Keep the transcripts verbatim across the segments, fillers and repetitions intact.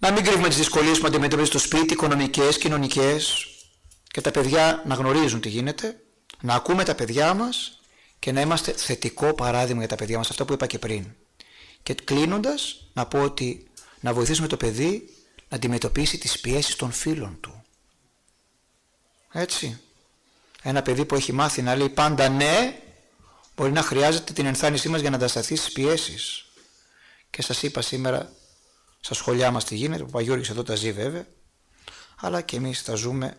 Να μην κρύβουμε τις δυσκολίες που αντιμετωπίζει το σπίτι, οικονομικές, κοινωνικές, και τα παιδιά να γνωρίζουν τι γίνεται, να ακούμε τα παιδιά μας και να είμαστε θετικό παράδειγμα για τα παιδιά μας, αυτό που είπα και πριν. Και κλείνοντας, να πω ότι να βοηθήσουμε το παιδί να αντιμετωπίσει τις πιέσεις των φίλων του. Έτσι. Ένα παιδί που έχει μάθει να λέει πάντα ναι, μπορεί να χρειάζεται την ενθάρρυνσή μας για να αντασταθεί στις πιέσεις. Και σας είπα σήμερα στα σχολιά μας τι γίνεται, ο Παγιώργης εδώ τα ζει βέβαια, αλλά και εμείς τα ζούμε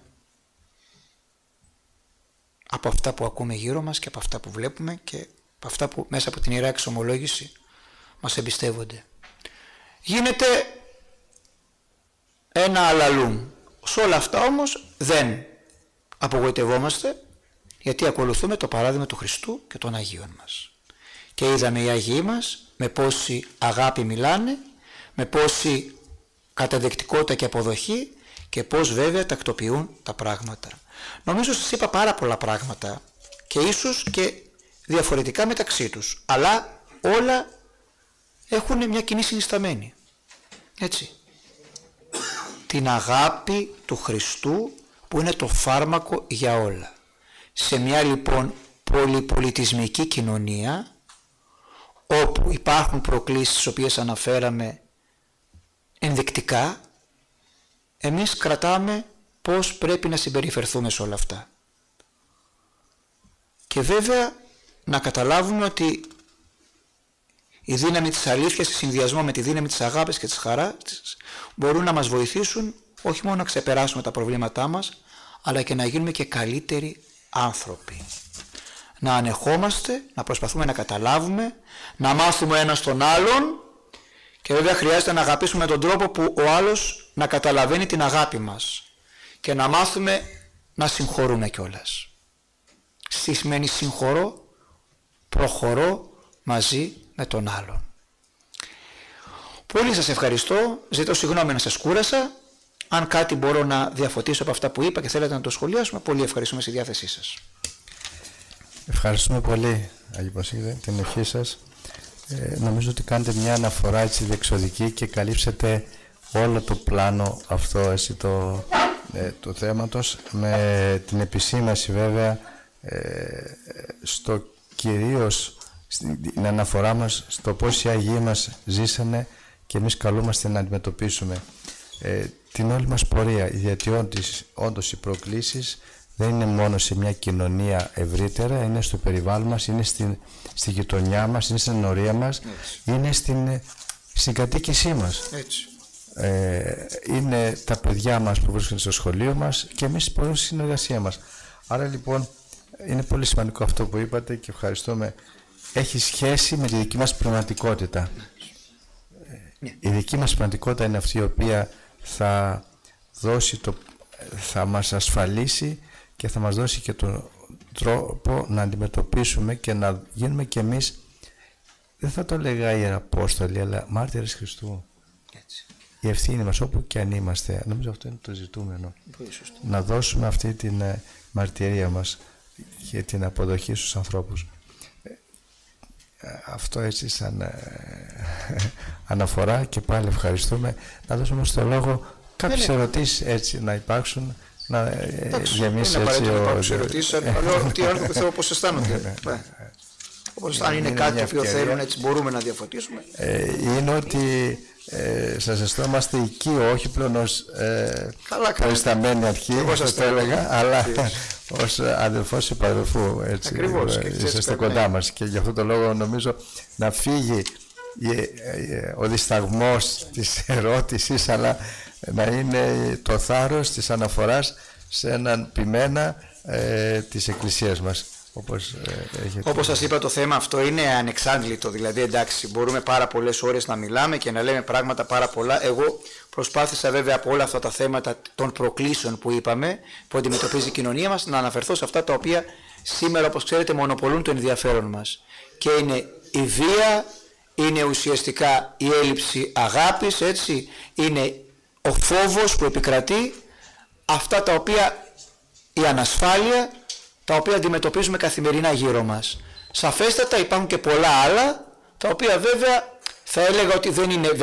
από αυτά που ακούμε γύρω μας και από αυτά που βλέπουμε και από αυτά που μέσα από την Ιερά Εξομολόγηση μας εμπιστεύονται. Γίνεται ένα αλαλούμ. Σε όλα αυτά όμως δεν απογοητευόμαστε, γιατί ακολουθούμε το παράδειγμα του Χριστού και των Αγίων μας. Και είδαμε οι Αγίοι μας με πόση αγάπη μιλάνε, με πόση καταδεκτικότητα και αποδοχή και πώς βέβαια τακτοποιούν τα πράγματα. Νομίζω σας είπα πάρα πολλά πράγματα και ίσως και διαφορετικά μεταξύ τους, αλλά όλα έχουν μια κοινή συνισταμένη. Έτσι. Την αγάπη του Χριστού που είναι το φάρμακο για όλα. Σε μια λοιπόν πολυπολιτισμική κοινωνία όπου υπάρχουν προκλήσεις τις οποίες αναφέραμε ενδεικτικά, εμείς κρατάμε πώς πρέπει να συμπεριφερθούμε σε όλα αυτά. Και βέβαια να καταλάβουμε ότι η δύναμη της αλήθειας, σε συνδυασμό με τη δύναμη της αγάπης και της χαράς, μπορούν να μας βοηθήσουν όχι μόνο να ξεπεράσουμε τα προβλήματά μας, αλλά και να γίνουμε και καλύτεροι άνθρωποι. Να ανεχόμαστε, να προσπαθούμε να καταλάβουμε, να μάθουμε ένας τον άλλον και βέβαια χρειάζεται να αγαπήσουμε τον τρόπο που ο άλλος να καταλαβαίνει την αγάπη μας και να μάθουμε να συγχωρούμε κιόλας. Τι σημαίνει συγχωρώ? Προχωρώ μαζί με τον άλλον. Πολύ σας ευχαριστώ, ζητώ συγγνώμη να σας κούρασα. Αν κάτι μπορώ να διαφωτίσω από αυτά που είπα και θέλετε να το σχολιάσουμε, πολύ ευχαριστούμε στη διάθεσή σας. Ευχαριστούμε πολύ, Άγιε Πασίγδε, την ευχή σας. Ε, νομίζω ότι κάνετε μια αναφορά έτσι διεξοδική και καλύψετε όλο το πλάνο αυτό έτσι, το, ε, του θέματος, με την επισήμαση βέβαια ε, στο κυρίως στην αναφορά μας στο πώς οι Άγιοι μας ζήσανε και εμείς καλούμαστε να αντιμετωπίσουμε ε, την όλη μας πορεία, γιατί όντως, όντως οι προκλήσεις δεν είναι μόνο σε μια κοινωνία ευρύτερα, είναι στο περιβάλλον μας, είναι στην, στη γειτονιά μας, είναι στην ενορία μας, έτσι, είναι στην, στην κατοίκησή μας. Έτσι. Ε, είναι τα παιδιά μας που βρίσκονται στο σχολείο μας και εμείς που στη συνεργασία μας. Άρα λοιπόν είναι πολύ σημαντικό αυτό που είπατε και ευχαριστούμε. Έχει σχέση με τη δική μας πνευματικότητα. Ναι. Η δική μας πνευματικότητα είναι αυτή η οποία θα δώσει το, θα μας ασφαλίσει και θα μας δώσει και τον τρόπο να αντιμετωπίσουμε και να γίνουμε κι εμείς, δεν θα το λέγα ιεραπόστολοι, αλλά μάρτυρες Χριστού. Έτσι. Η ευθύνη μας όπου και αν είμαστε, νομίζω αυτό είναι το ζητούμενο, να δώσουμε αυτή την ε, μαρτυρία μας και την αποδοχή στους ανθρώπους. Ε, αυτό έτσι σαν ε, αναφορά και πάλι ευχαριστούμε. Να δώσουμε στο λόγο κάποιες ερωτήσεις έτσι να υπάρξουν, να γεμίσει έτσι ο... Δεν είναι ερωτήσεις, αλλά τι άνθρωποι θέλω πώς αισθάνονται. Όπως αν είναι κάτι το οποίο θέλουν, έτσι μπορούμε να διαφωτίσουμε. Είναι ότι σας αισθόμαστε οικείο, όχι πλέον ως προϊσταμένη αρχή, όπως το έλεγα, αλλά ως αδελφός και παραδελφού. Είσαστε κοντά μας και γι' αυτό το λόγο νομίζω να φύγει ο δισταγμός της ερώτησης, αλλά να είναι το θάρρος της αναφοράς σε έναν ποιμένα ε, της Εκκλησίας μας. Όπως, ε, έχετε... όπως σας είπα, το θέμα αυτό είναι ανεξάντλητο. Δηλαδή, εντάξει, μπορούμε πάρα πολλές ώρες να μιλάμε και να λέμε πράγματα πάρα πολλά. Εγώ προσπάθησα βέβαια από όλα αυτά τα θέματα των προκλήσεων που είπαμε, που αντιμετωπίζει η κοινωνία μας, να αναφερθώ σε αυτά τα οποία σήμερα, όπως ξέρετε, μονοπολούν το ενδιαφέρον μας. Και είναι η βία, είναι ουσιαστικά η έλλειψη αγάπης, έτσι, είναι ο φόβος που επικρατεί, αυτά τα οποία, η ανασφάλεια, τα οποία αντιμετωπίζουμε καθημερινά γύρω μας. Σαφέστατα υπάρχουν και πολλά άλλα, τα οποία βέβαια θα έλεγα ότι δεν είναι